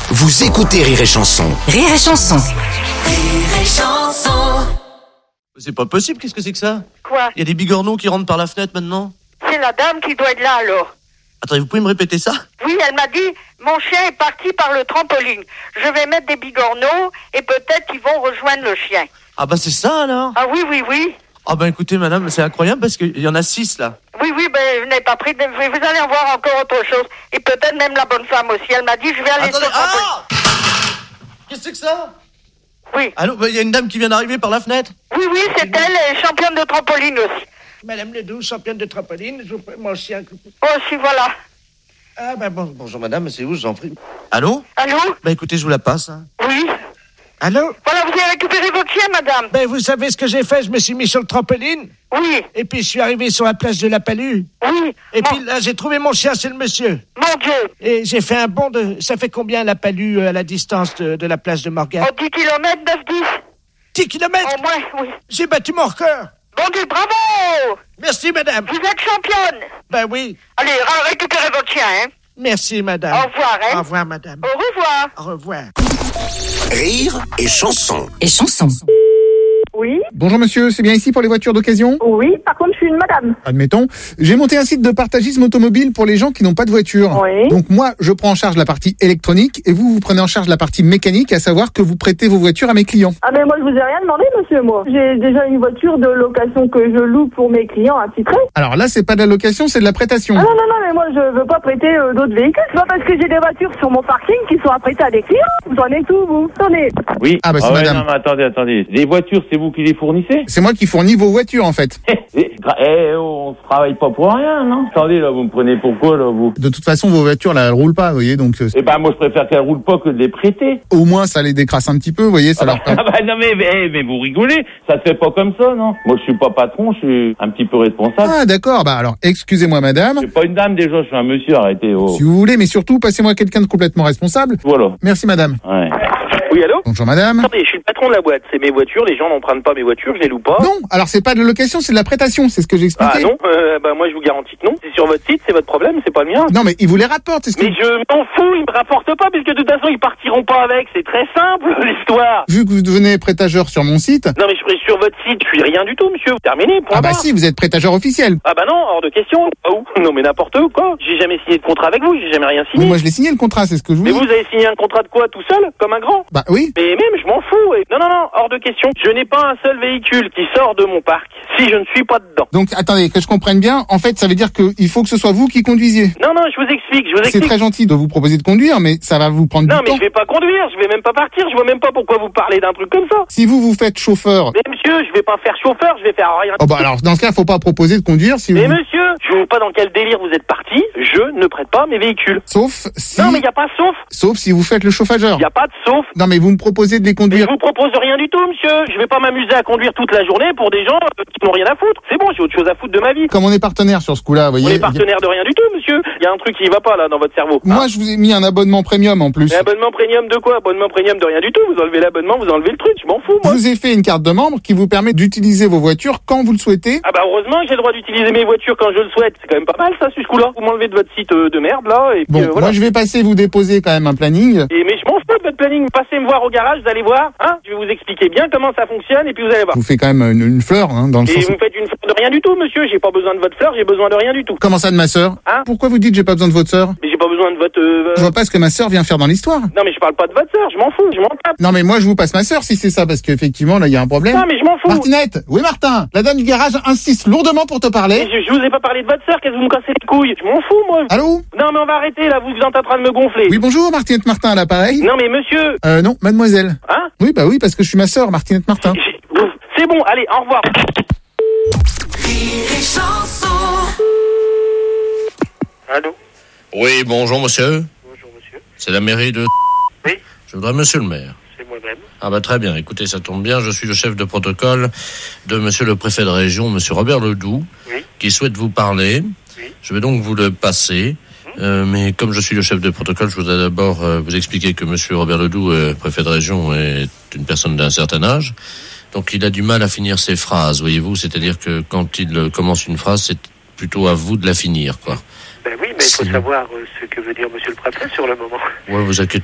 Vous écoutez Rire et Chanson. Rire et Chanson. Rire et Chanson. C'est pas possible, qu'est-ce que c'est que ça? Quoi? Il y a des bigorneaux qui rentrent par la fenêtre maintenant? C'est la dame qui doit être là alors. Attendez, vous pouvez me répéter ça? Oui, elle m'a dit, mon chien est parti par le trampoline. Je vais mettre des bigorneaux et peut-être qu'ils vont rejoindre le chien. Ah bah c'est ça alors? Ah oui, oui, oui. Ah bah écoutez madame, c'est incroyable parce qu'il y en a 6 là. Oui, oui, ben je n'ai pas pris de... Vous allez en voir encore autre chose. Et peut-être même la bonne femme aussi. Elle m'a dit, je vais aller Attendez, sur le trampoline. ah! Qu'est-ce que c'est que ça? Oui. Allô, il y a une dame qui vient d'arriver par la fenêtre. Oui, oui, c'est elle, elle est championne de trampoline aussi. Madame Ledoux, championne de trampoline, je vous prie, moi aussi un coup. Aussi, voilà. Ah bah bonjour madame, c'est où, je vous en prie. Allô? Allô? Bah écoutez, je vous la passe. Hein. Oui. Allô? Voilà, vous avez récupéré votre chien, madame? Ben, vous savez ce que j'ai fait? Je me suis mis sur le trampoline, Oui, et puis je suis arrivé sur la place de la Palue. oui. Et Mon- puis là, j'ai trouvé mon chien, c'est le monsieur. Mon Dieu. Et j'ai fait un bond de... Ça fait combien la Palue à la distance de la place de Morgan? En 10 km, 9-10. 10 kilomètres? Au moins, oui. J'ai battu mon record. Bon Dieu, bravo! Merci, madame. Vous êtes championne. Ben oui. Allez, récupérez votre chien, hein. Merci, madame. Au revoir, hein. Au revoir, madame. Au revoir. Au revoir. Rire et Chanson. Et Chanson. Oui, Bonjour monsieur, c'est bien ici pour les voitures d'occasion? oui, par contre, je suis une madame. Admettons. J'ai monté un site de partagisme automobile pour les gens qui n'ont pas de voiture. Oui. Donc moi, je prends en charge la partie électronique et vous prenez en charge la partie mécanique, à savoir que vous prêtez vos voitures à mes clients. Ah, mais moi, je vous ai rien demandé, monsieur, moi. J'ai déjà une voiture de location que je loue pour mes clients attitrés. Alors là, c'est pas de la location, c'est de la prêtation. Ah non, non, non, mais moi, je veux pas prêter d'autres véhicules. C'est pas parce que j'ai des voitures sur mon parking qui sont apprêtées à des clients. Vous en êtes où, vous? Attendez. Oui. Ah bah, c'est ouais, madame. non, mais attendez. Les voitures, c'est vous qui les fournissez? C'est moi qui fournis vos voitures en fait. On travaille pas pour rien, non? Attendez, là, vous me prenez pour quoi, là, vous? De toute façon, vos voitures là, elles roulent pas, vous voyez, donc Eh ben, moi, je préfère qu'elles roulent pas que de les prêter. au moins ça les décrasse un petit peu, vous voyez, ça leur permet. Ah bah, non, mais vous rigolez. Ça se fait pas comme ça, non? Moi, je suis pas patron, je suis un petit peu responsable. Ah d'accord, bah alors excusez-moi madame. Je suis pas une dame, déjà, je suis un monsieur, arrêtez, oh. Si vous voulez, mais surtout passez-moi quelqu'un de complètement responsable. Voilà. Merci madame. Ouais. Oui, allô? Bonjour madame. Attendez, je suis le patron de la boîte. C'est mes voitures, les gens n'empruntent pas mes voitures, je les loue pas. Non, alors c'est pas de la location, c'est de la prêtation, c'est ce que j'ai expliqué. Ah non, moi je vous garantis que non. C'est sur votre site, c'est votre problème, c'est pas le mien. Non mais ils vous les rapportent, c'est ce que... Mais je m'en fous, ils me rapportent pas, puisque de toute façon ils partiront pas avec, c'est très simple l'histoire. Vu que vous devenez prêtageur sur mon site... Non mais je suis sur votre site, je suis rien du tout, monsieur. Terminé, point Ah bah barre. si, vous êtes prêtageur officiel. Ah bah non, hors de question. Ah où? Non mais n'importe où, quoi. J'ai jamais signé de contrat avec vous, j'ai jamais rien Mais signé. moi je l'ai signé le contrat, c'est ce que je vous Mais dis. vous avez signé un contrat de quoi, tout seul, comme un grand? Bah oui. Mais même, je m'en fous. Non, hors de question. Je n'ai pas un seul véhicule qui sort de mon parc si je ne suis pas dedans. Donc attendez, que je comprenne bien, en fait ça veut dire qu'il faut que ce soit vous qui conduisiez. Non, je vous explique, C'est très gentil de vous proposer de conduire, mais ça va vous prendre Non, du mais temps. je vais pas conduire, je vais même pas partir, je vois même pas pourquoi vous parlez d'un truc comme ça. Si vous faites chauffeur... Mais monsieur, je vais pas faire chauffeur, je vais faire rien. Oh bah alors dans ce cas, faut pas proposer de conduire si Mais vous... monsieur, je vois pas dans quel délire vous êtes parti, je ne prête pas mes véhicules. Sauf si... Non, mais y a pas sauf. Sauf si vous faites le chauffageur. Y a pas de sauf. Non mais vous me proposez de les Mais conduire. je vous propose rien du tout, monsieur. Je vais pas m'amuser à conduire toute la journée pour des gens qui n'ont rien à foutre. C'est bon, j'ai autre chose à foutre de ma vie. Comme on est partenaire sur ce coup-là, vous On voyez... est partenaire de rien du tout, monsieur. Y a un truc qui va pas là dans votre cerveau. Moi je vous ai mis un abonnement premium en plus. Mais abonnement premium de quoi? Abonnement premium de rien du tout. Vous enlevez l'abonnement, vous enlevez le truc. Je m'en fous, Je moi. vous ai fait une carte de membre qui vous permet d'utiliser vos voitures quand vous le souhaitez. Ah bah heureusement que j'ai le droit d'utiliser mes voitures quand je le souhaite. C'est quand même pas mal ça, ce coup-là. Vous m'enlevez de votre site de merde là et puis Bon, voilà. moi je vais passer vous déposer quand même un planning. Et mais je m'en fous de votre planning. Passez me voir au garage, vous allez voir. Hein, je vais vous expliquer bien comment ça fonctionne et puis vous allez voir. Je vous fais quand même une fleur, hein, dans le Et sens... vous me faites une fleur de rien du tout, monsieur. J'ai pas besoin de votre fleur, j'ai besoin de rien du tout. Comment ça de ma sœur? Hein? Pourquoi vous dites j'ai pas besoin de votre sœur? Mais j'ai pas besoin de votre. Je vois pas ce que ma sœur vient faire dans l'histoire. Non mais je parle pas de votre sœur, je m'en fous, je m'en tape. Non mais moi je vous passe ma sœur si c'est ça, parce qu'effectivement là il y a un problème. Non mais je m'en fous. Martinette, oui Martin, la dame du garage insiste lourdement pour te Mais parler. je vous ai pas parlé de votre sœur, qu'est-ce que vous me cassez les couilles? Je m'en fous moi. Allô? Non mais on va arrêter là, vous êtes en train de me gonfler. Oui bonjour Martinette Martin à l'appareil. Non mais monsieur. Non, mademoiselle. Hein? Oui bah oui parce que je suis ma sœur Martinette Martin. C'est bon, allez, au revoir. Rire et Chanson. Allô? Oui, bonjour monsieur. Bonjour monsieur. C'est la mairie de... Oui. Je voudrais monsieur le maire. C'est moi-même. Ah bah très bien, écoutez, ça tombe bien, je suis le chef de protocole de monsieur le préfet de région, monsieur Robert Ledoux, Oui. qui souhaite vous parler. Oui. Je vais donc vous le passer. Mais comme je suis le chef de protocole, je voudrais d'abord vous expliquer que monsieur Robert Ledoux, préfet de région, est une personne d'un certain âge. Donc il a du mal à finir ses phrases, voyez-vous. C'est-à-dire que quand il commence une phrase, c'est plutôt à vous de la finir, quoi. Ben oui, mais il faut savoir ce que veut dire monsieur le préfet sur le moment. Ouais, vous inquiétez